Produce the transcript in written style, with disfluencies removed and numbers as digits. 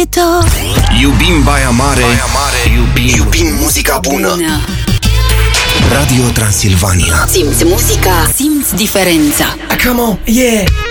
Iubito. Iubim Baia Mare, iubim muzica bună. Radio Transilvania. Simți muzica, simți diferența. Come on, yeah.